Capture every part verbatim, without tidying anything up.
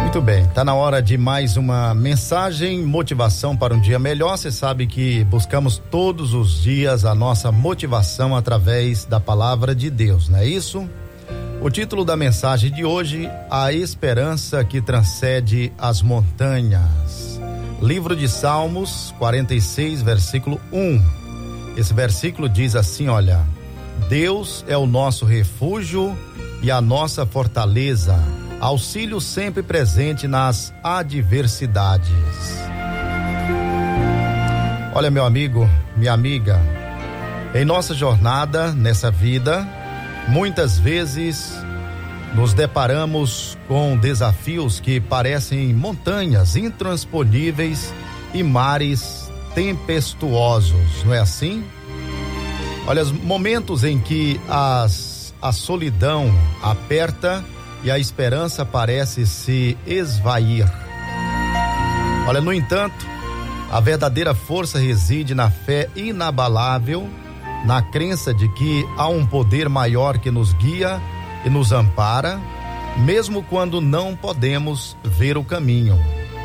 Muito bem, tá na hora de mais uma mensagem, motivação para um dia melhor. Você sabe que buscamos todos os dias a nossa motivação através da palavra de Deus, não é isso? O título da mensagem de hoje: a esperança que transcende as montanhas. Livro de Salmos quarenta e seis, versículo um. Esse versículo diz assim, olha: Deus é o nosso refúgio e a nossa fortaleza, auxílio sempre presente nas adversidades. Olha, meu amigo, minha amiga, em nossa jornada nessa vida, muitas vezes nos deparamos com desafios que parecem montanhas intransponíveis e mares tempestuosos, não é assim? Olha, os momentos em que as, a solidão aperta e a esperança parece se esvair. Olha, no entanto, a verdadeira força reside na fé inabalável, na crença de que há um poder maior que nos guia e nos ampara, mesmo quando não podemos ver o caminho.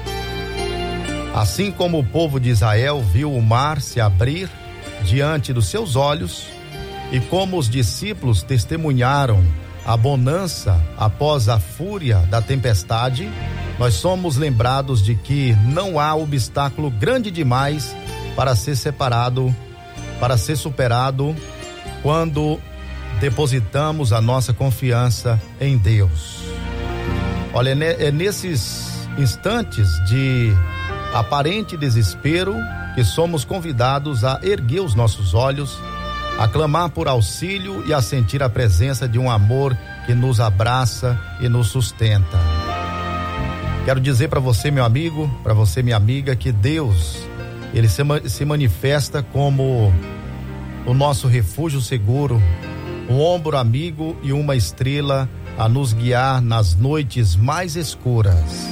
Assim como o povo de Israel viu o mar se abrir diante dos seus olhos, e como os discípulos testemunharam a bonança após a fúria da tempestade, nós somos lembrados de que não há obstáculo grande demais para ser separado, para ser superado, quando depositamos a nossa confiança em Deus. Olha, é nesses instantes de aparente desespero que somos convidados a erguer os nossos olhos, a clamar por auxílio e a sentir a presença de um amor que nos abraça e nos sustenta. Quero dizer para você, meu amigo, para você, minha amiga, que Deus, ele se, se manifesta como o nosso refúgio seguro, um ombro amigo e uma estrela a nos guiar nas noites mais escuras.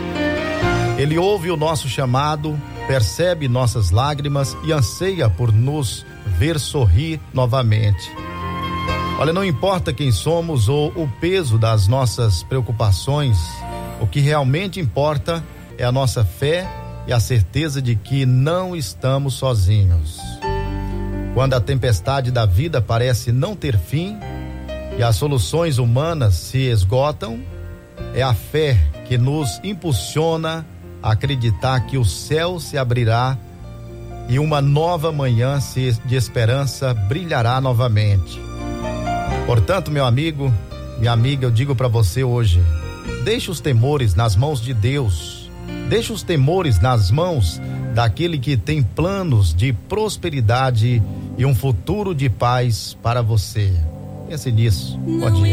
Ele ouve o nosso chamado, percebe nossas lágrimas e anseia por nos ver sorrir novamente. Olha, não importa quem somos ou o peso das nossas preocupações, o que realmente importa é a nossa fé e a certeza de que não estamos sozinhos. Quando a tempestade da vida parece não ter fim e as soluções humanas se esgotam, é a fé que nos impulsiona a acreditar que o céu se abrirá e uma nova manhã de esperança brilhará novamente. Portanto, meu amigo, minha amiga, eu digo para você hoje: deixe os temores nas mãos de Deus, deixe os temores nas mãos daquele que tem planos de prosperidade e um futuro de paz para você. Pense nisso. Bom dia.